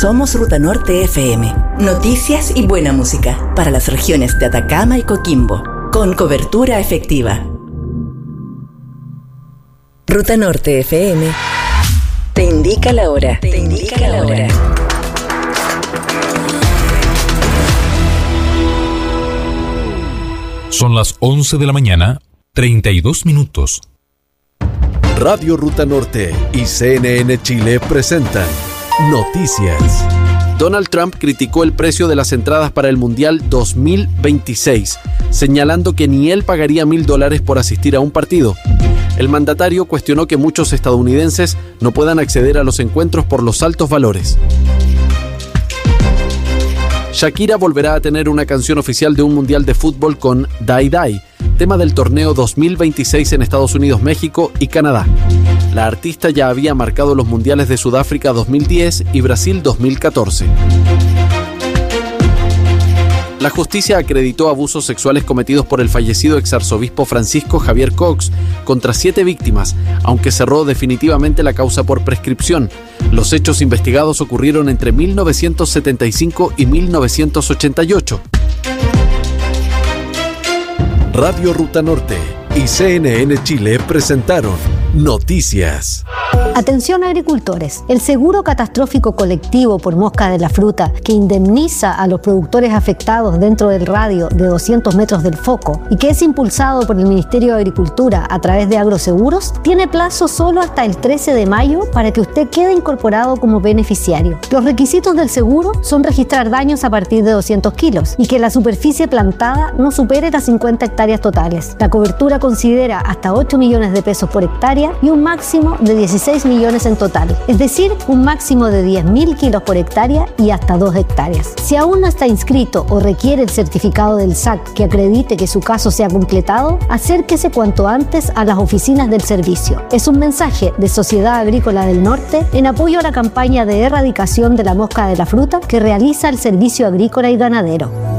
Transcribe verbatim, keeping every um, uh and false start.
Somos Ruta Norte F M. Noticias y buena música para las regiones de Atacama y Coquimbo, con cobertura efectiva. Ruta Norte F M te indica la hora. Te indica la hora. Son las once de la mañana, treinta y dos minutos. Radio Ruta Norte y C N N Chile presentan Noticias. Donald Trump criticó el precio de las entradas para el Mundial dos mil veintiséis, señalando que ni él pagaría mil dólares por asistir a un partido. El mandatario cuestionó que muchos estadounidenses no puedan acceder a los encuentros por los altos valores. Shakira volverá a tener una canción oficial de un mundial de fútbol con Die Die, tema del torneo dos mil veintiséis en Estados Unidos, México y Canadá. La artista ya había marcado los mundiales de Sudáfrica dos mil diez y Brasil dos mil catorce. La justicia acreditó abusos sexuales cometidos por el fallecido exarzobispo Francisco Javier Cox contra siete víctimas, aunque cerró definitivamente la causa por prescripción. Los hechos investigados ocurrieron entre mil novecientos setenta y cinco y mil novecientos ochenta y ocho. Radio Ruta Norte y C N N Chile presentaron Noticias. Atención agricultores, el seguro catastrófico colectivo por mosca de la fruta que indemniza a los productores afectados dentro del radio de doscientos metros del foco y que es impulsado por el Ministerio de Agricultura a través de Agroseguros, tiene plazo solo hasta el trece de mayo para que usted quede incorporado como beneficiario. Los requisitos del seguro son registrar daños a partir de doscientos kilos y que la superficie plantada no supere las cincuenta hectáreas totales. La cobertura considera hasta ocho millones de pesos por hectárea y un máximo de dieciséis millones en total, es decir, un máximo de diez mil kilos por hectárea y hasta dos hectáreas. Si aún no está inscrito o requiere el certificado del S A C que acredite que su caso se ha completado, acérquese cuanto antes a las oficinas del servicio. Es un mensaje de Sociedad Agrícola del Norte en apoyo a la campaña de erradicación de la mosca de la fruta que realiza el Servicio Agrícola y Ganadero.